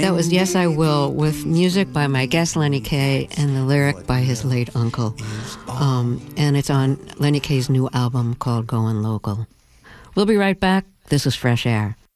That was Yes I Will, with music by my guest Lenny Kaye and the lyric by his late uncle. And it's on Lenny Kaye's new album called Going Local. We'll be right back. This is Fresh Air.